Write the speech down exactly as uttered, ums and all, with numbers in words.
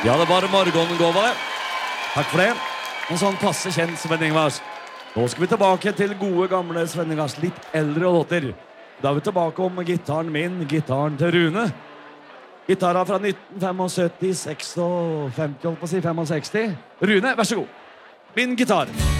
Ja, det var morgenen gå, var det. Takk for det. En sånn passe kjent Sven Ingvars. Nå skal vi tilbake til gode gamle Sven Ingvars litt eldre låter. Da er vi tilbake om gitaren min, gitaren til Rune. Gitaren fra nitten syttifem, sekstifem, holdt på å si, sekstifem. Rune, vær så god. Min gitar.